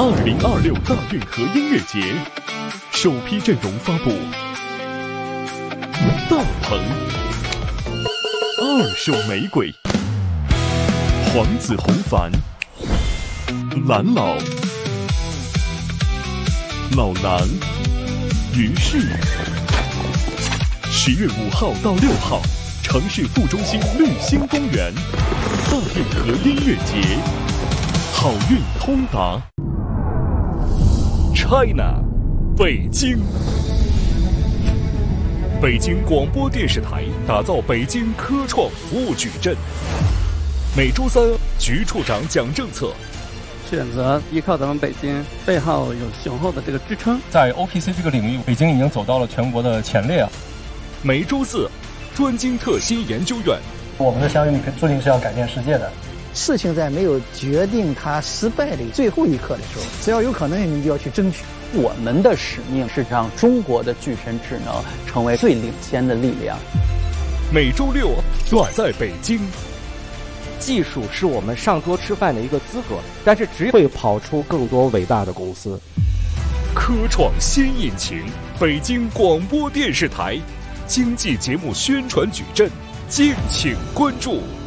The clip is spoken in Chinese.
2026大运河音乐节首批阵容发布：大鹏、二手玫瑰、黄子弘凡、蓝老、老狼、于适。10月5号到6号，城市副中心绿星公园大运河音乐节，好运通达。China， 北京。北京广播电视台打造北京科创服务矩阵。每周三，局处长讲政策。 选择依靠咱们北京，背后有雄厚的这个支撑。 在 OPC 这个领域，北京已经走到了全国的前列。 每周四，专精特新研究院。 我们的相遇注定是要改变世界的。 事情在没有决定它失败的最后一刻的时候，只要有可能，你就要去争取。 我们的使命是让中国的具身智能成为最领先的力量。 每周六，远在北京。 技术是我们上桌吃饭的一个资格，但是只会跑出更多伟大的公司。 科创新引擎，北京广播电视台经济节目宣传矩阵，敬请关注。